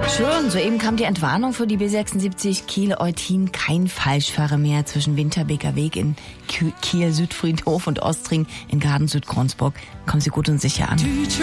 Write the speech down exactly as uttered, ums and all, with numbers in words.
Schön, soeben kam die Entwarnung für die B sechsundsiebzig Kiel-Eutin. Kein Falschfahrer mehr zwischen Winterbeker Weg in Kiel-Südfriedhof und Ostring in Garden-Südkronsburg. Kommen Sie gut und sicher an.